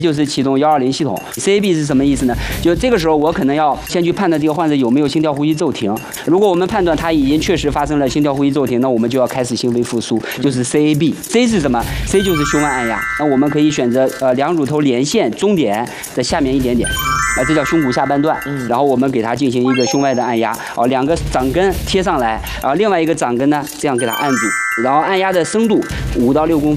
就是启动120系统。CAB 是什么意思呢？就这个时候我可能要先去判断这个患者有没有心跳呼吸骤停。如果我们判断他已经确实发生了心跳呼吸骤停，那我们就要开始心肺复苏，就是 CAB。C 是什么 ？C 就是胸外按压。那我们可以选择两乳头连线终点的下面一点点。这叫胸骨下半段，然后我们给它进行一个胸外的按压，两个掌根贴上来，然后另外一个掌根呢，这样给它按住，然后按压的深度5到6公分。